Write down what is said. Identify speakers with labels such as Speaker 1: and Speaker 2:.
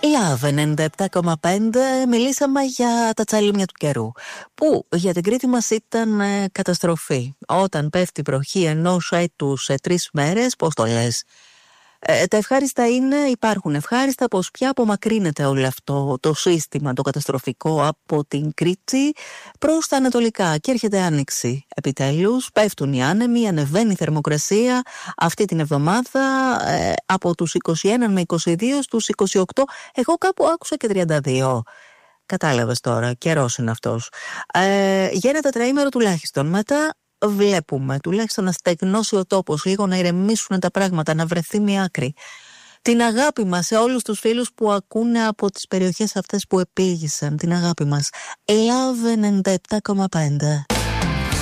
Speaker 1: Love 97,5. Μιλήσαμε για τα τσαλίμια του καιρού, που για την Κρήτη μας ήταν καταστροφή. Όταν πέφτει η βροχή ενός έτους σε 3 μέρες, πώς το λες? Τα ευχάριστα είναι, υπάρχουν ευχάριστα, πως πια απομακρύνεται όλο αυτό το σύστημα το καταστροφικό από την Κρήτη προς τα ανατολικά και έρχεται άνοιξη επιτέλους. Πέφτουν οι άνεμοι, ανεβαίνει η θερμοκρασία αυτή την εβδομάδα από τους 21 με 22 στους 28, εγώ κάπου άκουσα και 32. Κατάλαβες τώρα, καιρός είναι αυτός. Για ένα τετραήμερο τουλάχιστον. Μετά βλέπουμε τουλάχιστον να στεγνώσει ο τόπος, λίγο να ηρεμήσουν τα πράγματα, να βρεθεί μια άκρη. Την αγάπη μας σε όλους τους φίλους που ακούνε από τις περιοχές αυτές που επήγησαν. Την αγάπη μας. Love 97,5.